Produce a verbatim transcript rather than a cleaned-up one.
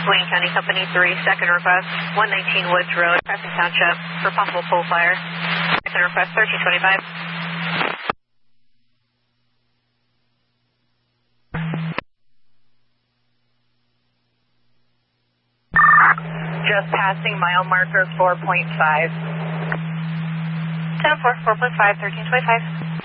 Wayne County Company three, second request, one nineteen Woods Road, Crescent Township, for possible pole fire. Second request, thirteen twenty-five. Just passing mile marker four point five. ten four, four point five, thirteen twenty-five.